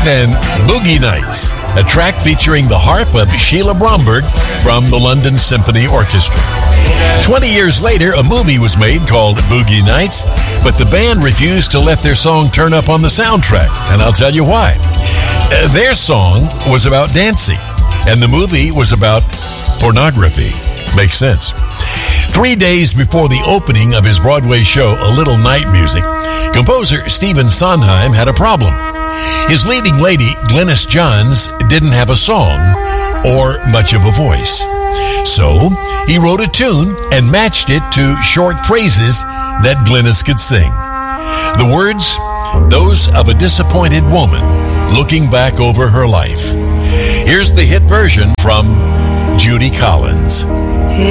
than Boogie Nights, a track featuring the harp of Sheila Bromberg from the London Symphony Orchestra. 20 years later, a movie was made called Boogie Nights, but the band refused to let their song turn up on the soundtrack, and I'll tell you why. Their song was about dancing, and the movie was about pornography. Makes sense. 3 days before the opening of his Broadway show, A Little Night Music, composer Stephen Sondheim had a problem. His leading lady, Glynis Johns, didn't have a song or much of a voice. So he wrote a tune and matched it to short phrases that Glynis could sing. The words, those of a disappointed woman looking back over her life. Here's the hit version from Judy Collins.